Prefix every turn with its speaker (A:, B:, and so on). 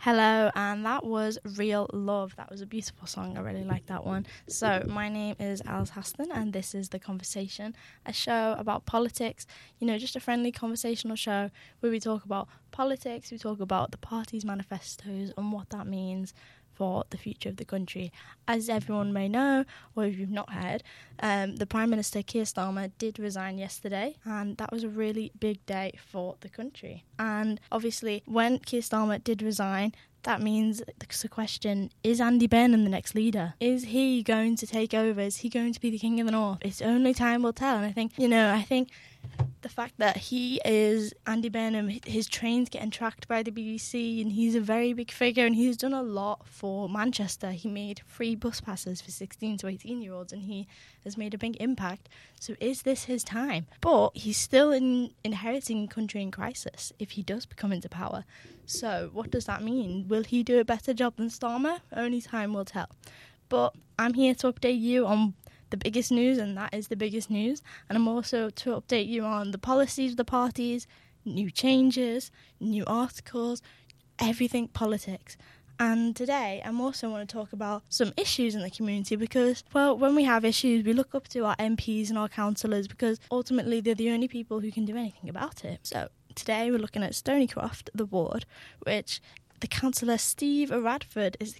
A: Hello, and that was Real Love. That was a beautiful song. I really like that one. So, my name is Alice Haston, and this is The Conversation, a show about politics, just a friendly conversational show where we talk about politics, we talk about the party's manifestos and what that means for the future of the country. As everyone may know, or if you've not heard, the Prime Minister Keir Starmer did resign yesterday, and that was a really big day for the country. And obviously, when Keir Starmer did resign, that means the question, is Andy Burnham the next leader? Is he going to take over? Is he going to be the King of the North? It's only time will tell. And I think the fact that he is Andy Burnham, his train's getting tracked by the BBC, and he's a very big figure, and he's done a lot for Manchester. He made free bus passes for 16 to 18-year-olds, and he has made a big impact. So is this his time? But he's still inheriting a country in crisis if he does become into power. So what does that mean? Will he do a better job than Starmer? Only time will tell. But I'm here to update you on the biggest news, and that is the biggest news. And I'm also to update you on the policies of the parties, new changes, new articles, everything politics. And today I'm also want to talk about some issues in the community because, when we have issues, we look up to our MPs and our councillors because ultimately they're the only people who can do anything about it. So today we're looking at Stonycroft, the ward, which the councillor Steve Radford is